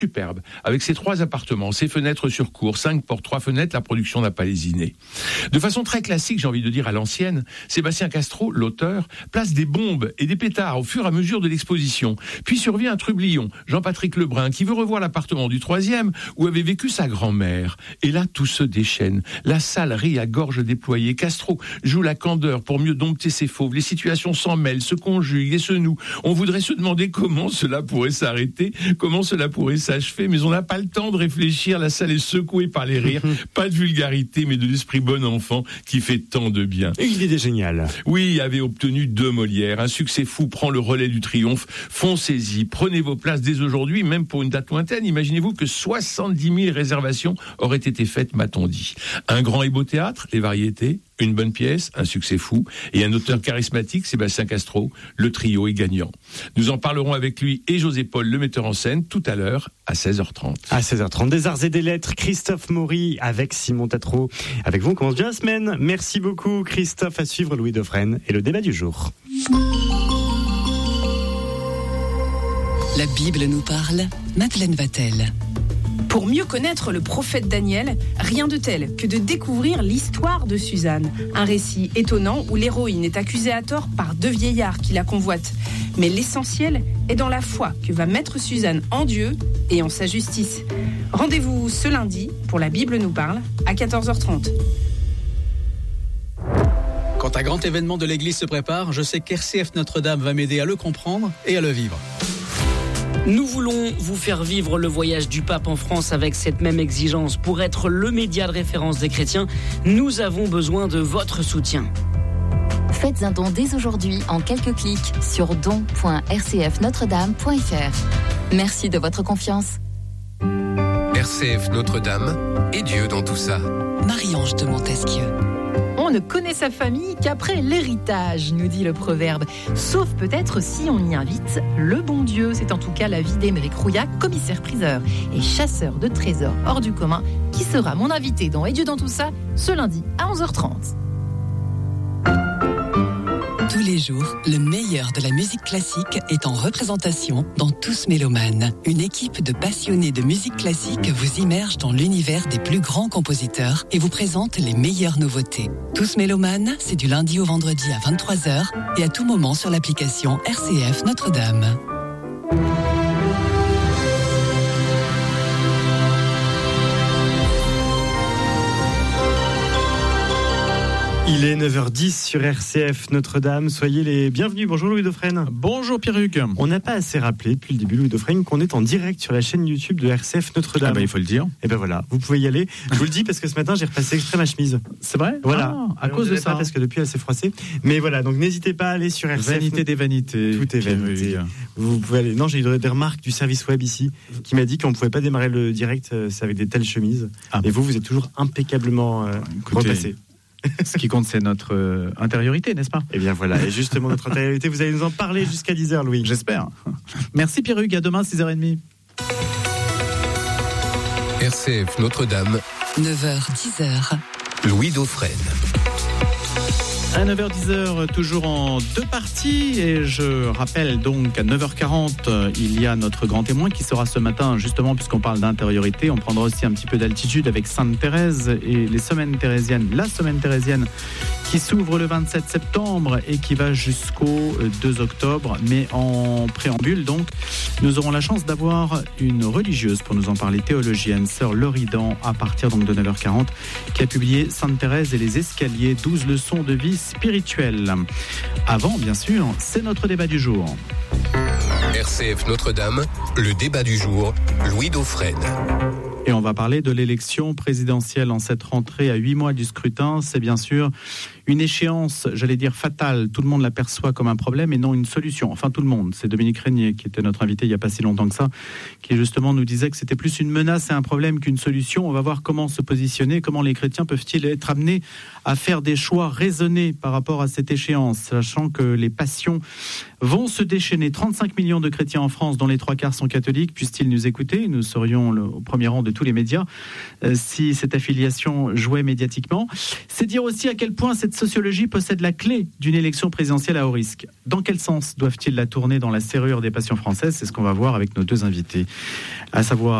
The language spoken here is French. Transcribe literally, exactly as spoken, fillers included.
superbe, avec ses trois appartements, ses fenêtres sur cour, cinq portes, trois fenêtres, la production n'a pas lésiné. De façon très classique, j'ai envie de dire à l'ancienne, Sébastien Castro, l'auteur, place des bombes et des pétards au fur et à mesure de l'exposition. Puis survient un trublion, Jean-Patrick Lebrun, qui veut revoir l'appartement du troisième où avait vécu sa grand-mère. Et là, tout se déchaîne. La salle rit à gorge déployée. Castro joue la candeur pour mieux dompter ses fauves. Les situations s'en mêlent, se conjuguent et se nouent. On voudrait se demander comment cela pourrait s'arrêter, comment cela pourrait s'achever, mais on n'a pas le temps de réfléchir. La salle est secouée par les rires. Pas de vulgarité, mais de l'esprit bon enfant qui fait tant de bien. Et il est génial. Oui, il avait obtenu deux Molières. Un succès fou prend le relais du triomphe. Foncez-y, prenez vos places dès aujourd'hui, même pour une date lointaine. Imaginez-vous que soixante-dix mille réservations auraient été faites, m'a-t-on dit. Un grand et beau théâtre, les variétés, une bonne pièce, un succès fou, et un auteur charismatique, Sébastien Castro, le trio est gagnant. Nous en parlerons avec lui et José Paul, le metteur en scène, tout à l'heure, à seize heures trente. À seize heures trente, des arts et des lettres, Christophe Maury avec Simon Tatro. Avec vous, on commence bien la semaine. Merci beaucoup, Christophe. À suivre, Louis Dauphren et le débat du jour. La Bible nous parle, Madeleine Vatel. Pour mieux connaître le prophète Daniel, rien de tel que de découvrir l'histoire de Suzanne. Un récit étonnant où l'héroïne est accusée à tort par deux vieillards qui la convoitent. Mais l'essentiel est dans la foi que va mettre Suzanne en Dieu et en sa justice. Rendez-vous ce lundi pour La Bible nous parle à quatorze heures trente. Quand un grand événement de l'Église se prépare, je sais qu'R C F Notre-Dame va m'aider à le comprendre et à le vivre. Nous voulons vous faire vivre le voyage du pape en France avec cette même exigence. Pour être le média de référence des chrétiens, nous avons besoin de votre soutien. Faites un don dès aujourd'hui en quelques clics sur don point r c f notre dame point f r. Merci de votre confiance. R C F Notre-Dame et Dieu dans tout ça. Marie-Ange de Montesquieu. On ne connaît sa famille qu'après l'héritage, nous dit le proverbe. Sauf peut-être si on y invite le bon Dieu. C'est en tout cas l'avis d'Émeric Rouillat, commissaire-priseur et chasseur de trésors hors du commun, qui sera mon invité dans Et Dieu dans tout ça, ce lundi à onze heures trente. Tous les jours, le meilleur de la musique classique est en représentation dans Tous Mélomanes. Une équipe de passionnés de musique classique vous immerge dans l'univers des plus grands compositeurs et vous présente les meilleures nouveautés. Tous Mélomanes, c'est du lundi au vendredi à vingt-trois heures et à tout moment sur l'application R C F Notre-Dame. Il est neuf heures dix sur R C F Notre-Dame. Soyez les bienvenus. Bonjour Louis Dauphren. Bonjour Pierre-Hugues. On n'a pas assez rappelé depuis le début, Louis Dauphren, qu'on est en direct sur la chaîne YouTube de R C F Notre-Dame. Ah bah il faut le dire. Et ben voilà, vous pouvez y aller. Je vous le dis parce que ce matin j'ai repassé exprès ma chemise. C'est vrai. Voilà. Ah, à Alors, cause de ça. Pas parce que depuis elle s'est froissée. Mais voilà, donc n'hésitez pas à aller sur R C F. Vanité des vanités. Tout est vanité. Vous pouvez aller. Non, j'ai eu des remarques du service web ici qui m'a dit qu'on pouvait pas démarrer le direct c'est avec des telles chemises. Ah. Et vous, vous êtes toujours impeccablement euh, repassé. Ce qui compte, c'est notre euh, intériorité, n'est-ce pas ? Eh bien voilà, et justement notre intériorité, vous allez nous en parler jusqu'à dix heures, Louis. J'espère. Merci Pierre-Hugues, à demain, six heures trente. R C F Notre-Dame. neuf heures dix heures. Louis Dauphren. À neuf heures dix, toujours en deux parties, et je rappelle donc qu'à neuf heures quarante, il y a notre grand témoin qui sera ce matin, justement puisqu'on parle d'intériorité. On prendra aussi un petit peu d'altitude avec Sainte Thérèse et les semaines thérésiennes, la semaine thérésienne qui s'ouvre le vingt-sept septembre et qui va jusqu'au deux octobre. Mais en préambule, donc, nous aurons la chance d'avoir une religieuse pour nous en parler, théologienne, sœur Loridan, à partir donc de neuf heures quarante, qui a publié Sainte Thérèse et les escaliers, douze leçons de vie spirituelle. Avant, bien sûr, c'est notre débat du jour. R C F Notre-Dame, le débat du jour, Louis Dauphren. Et on va parler de l'élection présidentielle en cette rentrée à huit mois du scrutin. C'est bien sûr une échéance, j'allais dire fatale. Tout le monde l'aperçoit comme un problème et non une solution. Enfin, tout le monde. C'est Dominique Régnier qui était notre invité il n'y a pas si longtemps que ça, qui justement nous disait que c'était plus une menace et un problème qu'une solution. On va voir comment se positionner, comment les chrétiens peuvent-ils être amenés à faire des choix raisonnés par rapport à cette échéance, sachant que les passions vont se déchaîner. trente-cinq millions de chrétiens en France, dont les trois quarts sont catholiques. Puissent-ils nous écouter ? Nous serions le, au premier rang de tous les médias euh, si cette affiliation jouait médiatiquement. C'est dire aussi à quel point cette cette sociologie possède la clé d'une élection présidentielle à haut risque. Dans quel sens doivent-ils la tourner dans la serrure des passions françaises ? C'est ce qu'on va voir avec nos deux invités, à savoir